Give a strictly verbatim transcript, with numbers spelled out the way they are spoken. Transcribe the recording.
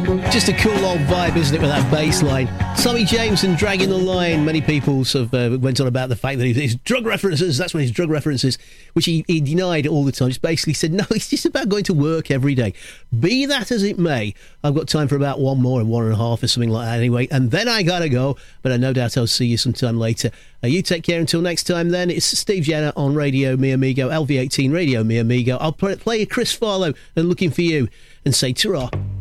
Just a cool old vibe, isn't it, with that bass line? Tommy James and Dragging the Line. Many people sort of uh, went on about the fact that his drug references, that's what his drug references, which he, he denied all the time. Just basically said, no, it's just about going to work every day. Be that as it may, I've got time for about one more and one and a half or something like that anyway, and then I gotta go, but I no doubt I'll see you sometime later. Uh, you take care until next time then. It's Steve Jenner on Radio Mi Amigo, L V eighteen Radio Mi Amigo. I'll play, play Chris Farlow and Looking for You and say ta-ra.